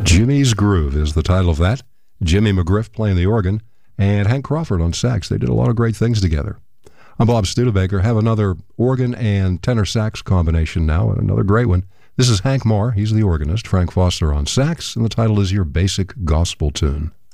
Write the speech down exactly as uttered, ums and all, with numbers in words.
Jimmy's Groove is the title of that. Jimmy McGriff playing the organ, and Hank Crawford on sax. They did a lot of great things together. I'm Bob Studebaker. Have another organ and tenor sax combination now, and another great one. This is Hank Moore. He's the organist. Frank Foster on sax, and the title is Your Basic Gospel Tune.